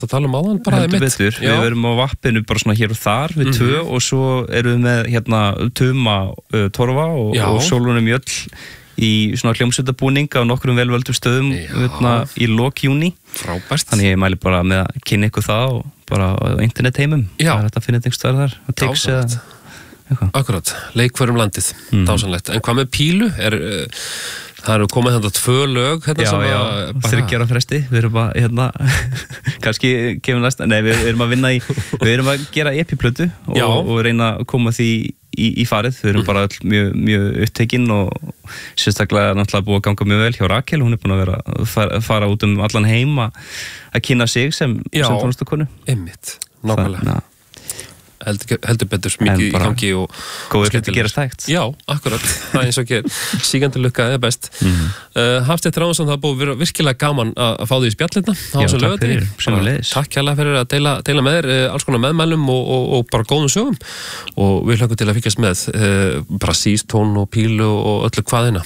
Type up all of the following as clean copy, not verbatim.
að tala áðan bara heldur betur, við verum á vappinu bara svona hér og þar við tvö og svo erum við með hérna Tuma Torfa og Sólunum Mjöll í svona hljómsveitabúning á nokkrum velvöldum stöðum í lok júní. Frábært. Þannig ég mæli bara með að kynna ykkur það og bara á internetheimum. Það er þetta að finna einhvers staðar þar. Tix eða eitthvað. Akkurat, leikförum landið, dásanlegt. En hvað með Pílu? Það eru komið þetta 2 lög hérna sem að... 3 ára fresti, við erum að hérna, kannski kemur næsta, nei við erum að vinna við erum að gera EP-plötu og reyna að koma því í farið, við erum bara mjög upptekinn og sérstaklega náttúrulega búið að ganga mjög vel hjá Rakel, hún er búin að vera að fara út allan heim að kynna sig sem tónlistarkonu. Einmitt, nákvæmlega. Heldur betur mikið í gangi og góður hluti gerast hægt. Já, akkurat, það eins og ger sígandi lukka eða best. Hafsteinn Þráinsson, það búið verið virkilega gaman að fá því í spjallina. Já, takk fyrir, sömuleiðis. Takk hérlega fyrir að deila með þér alls konar meðmælum og bara góðum sögum og við hlökkum til að fylgjast með bara Sístón og Pílu og öllu hvaðina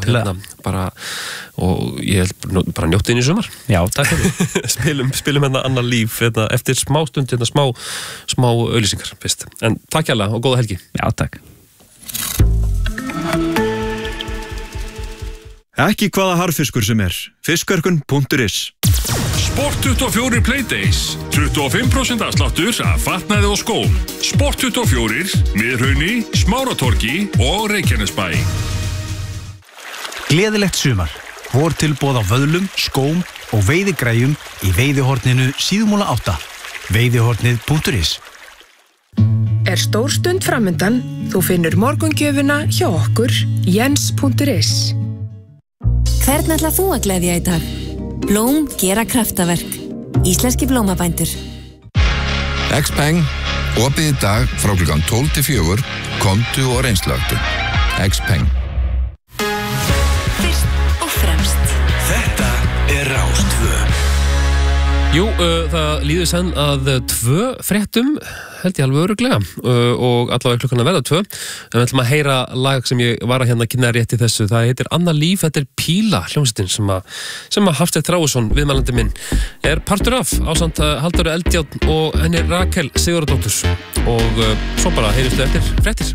og ég held bara njótt inn í sumar. Já, takk fyrir. Spilum hérna annað líf eftir smá stund, smá auglýsingar fyrst. En takk hérlega og góða helgi. Já, takk. Ekki hvaða harðfiskur sem fiskverkun.is. Sport24 Playdays 25% afsláttur af fatnaði og skóm. Sport24, Miðhrauni, Smáratorgi og Reykjanesbæ. Gleðilegt sumar. Vortilboð á vöðlum, skóm og veiðigræjum í veiðihorninu Síðumúla 8. Veiðihornið.is. Stór stund framundan, þú finnur morgungjöfuna hjá okkur, Jens.is. Hvern ætlar þú að gleðja í dag? Blóm gera kraftaverk. Íslenski blómabændur. Xpeng, opið í dag frá klukkan 12 til 4, komdu og reynslagdu. Xpeng. Fyrst og fremst. Þetta Rás 2. Jú, það líður senn að 2 fréttum, held ég alveg örugglega, og allavega klukkan að verða 2. En við ætlum að heyra lag sem ég var að hérna kynna rétt í þessu. Það heitir Annað líf, þetta Píla, hljómsveitin sem að Hafsteinn Þráinsson, viðmælandi minn, partur af ásamt Halldóru Eldjárn og henni Rakel Sigurðardóttur. Og svo bara heyristu eftir fréttir.